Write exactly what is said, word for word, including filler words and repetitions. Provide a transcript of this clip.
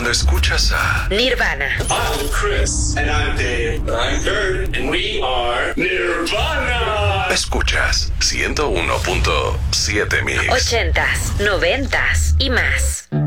cuando escuchas a Nirvana. I'm Chris. And I'm Dave. I'm Kurt. And we are Nirvana. Escuchas ciento uno punto siete Mix. Ochentas, noventas y más.